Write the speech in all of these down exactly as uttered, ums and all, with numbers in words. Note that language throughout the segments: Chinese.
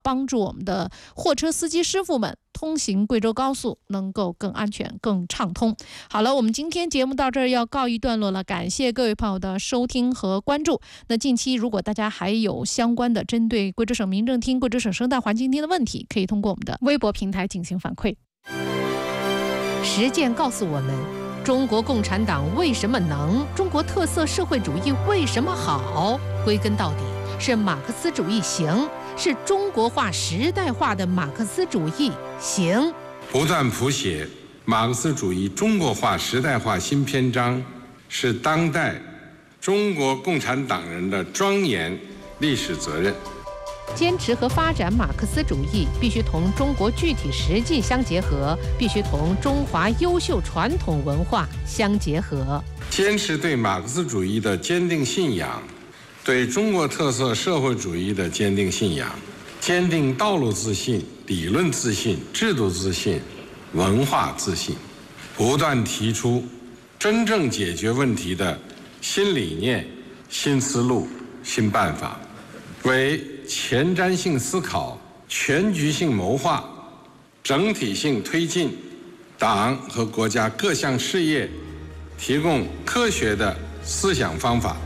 帮助我们的货车司机师傅们通行贵州高速能够更安全、更畅通。好了，我们今天节目到这儿要告一段落了，感谢各位朋友的收听和关注。那近期如果大家还有相关的针对贵州省民政厅、贵州省生态环境厅的问题，可以通过我们的微博平台进行反馈。实践告诉我们，中国共产党为什么能？中国特色社会主义为什么好？归根到底是马克思主义行，是中国化时代化的马克思主义行。 不断谱写马克思主义中国化时代化新篇章，是当代中国共产党人的庄严历史责任。 坚持和发展马克思主义必须同中国具体实际相结合，必须同中华优秀传统文化相结合。 坚持对马克思主义的坚定信仰，对中国特色社会主义的坚定信仰，坚定道路自信、理论自信、制度自信、文化自信，不断提出真正解决问题的新理念、新思路、新办法，为前瞻性思考、全局性谋划、整体性推进党和国家各项事业提供科学的思想方法。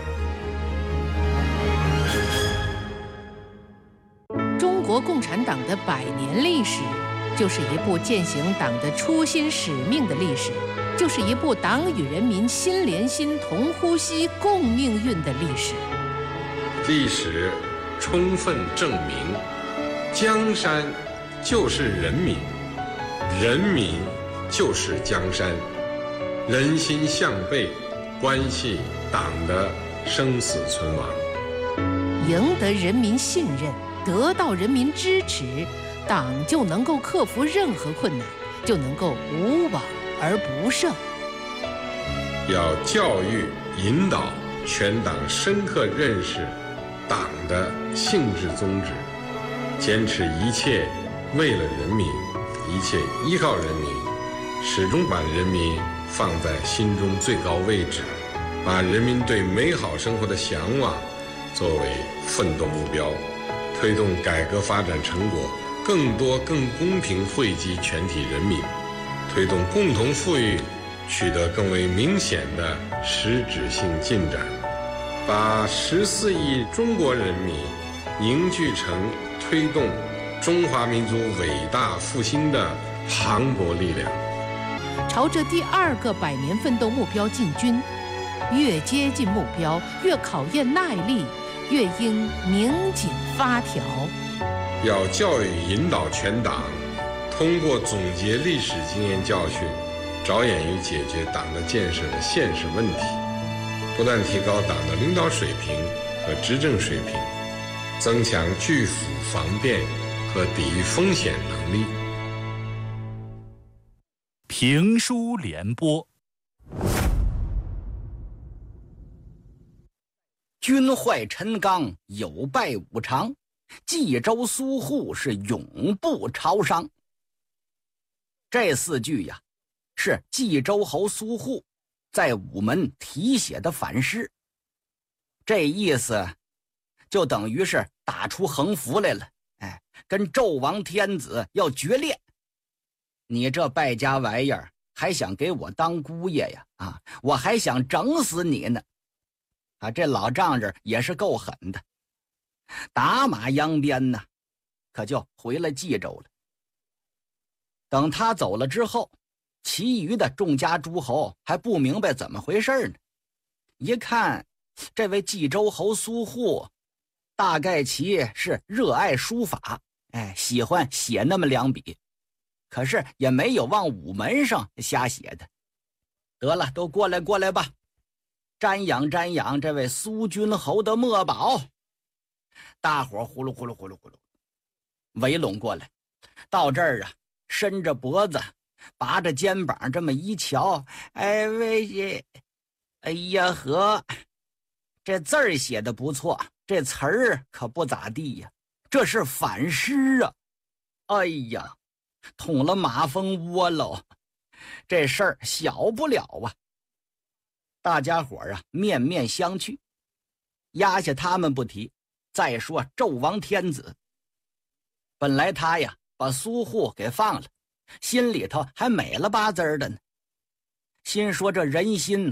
中国共产党的百年历史，就是一部践行党的初心使命的历史，就是一部党与人民心连心、同呼吸、共命运的历史。 历史充分证明，江山就是人民，人民就是江山，人心向背，关系党的生死存亡。 赢得人民信任，得到人民支持，党就能够克服任何困难，就能够无往而不胜。 要教育引导全党深刻认识党的性质宗旨，坚持一切为了人民，一切依靠人民，始终把人民放在心中最高位置，把人民对美好生活的向往作为奋斗目标，推动改革发展成果更多更公平惠及全体人民，推动共同富裕取得更为明显的实质性进展，把十四亿中国人民凝聚成推动中华民族伟大复兴的磅礴力量。 朝着第二个百年奋斗目标进军，越接近目标，越考验耐力，越应拧紧发条。 要教育引导全党，通过总结历史经验教训，着眼于解决党的建设的现实问题，不断提高党的领导水平和执政水平，增强拒腐防变和抵御风险能力。 评书联播。 军坏陈刚，有败五常，冀州苏护是永不朝商。这四句呀，是冀州侯苏护在午门题写的反诗，这意思就等于是打出横幅来了，哎，跟纣王天子要决裂。你这败家玩意儿，还想给我当姑爷呀？啊，我还想整死你呢！啊，这老丈人也是够狠的，打马扬鞭呢，可就回了冀州了。等他走了之后，其余的众家诸侯还不明白怎么回事呢。一看这位冀州侯苏护，大概其是热爱书法，哎，喜欢写那么两笔，可是也没有往午门上瞎写的。得了，都过来过来吧，瞻仰瞻仰这位苏君侯的墨宝。大伙呼噜呼噜呼噜呼噜围拢过来，到这儿啊，伸着脖子，拔着肩膀，这么一瞧，哎喂，哎呀呵，这字儿写的不错，这词儿可不咋地呀，这是反诗啊！哎呀，捅了马蜂窝喽，这事儿小不了啊！大家伙啊，面面相觑。压下他们不提，再说纣王天子， 本来他呀把苏护给放了，心里头还美了吧滋的呢，心说这人心